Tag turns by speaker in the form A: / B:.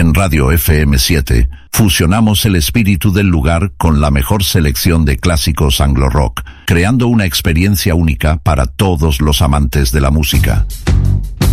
A: En Radio FM7 fusionamos el espíritu del lugar con la mejor selección de clásicos anglo-rock, creando una experiencia única para todos los amantes de la música.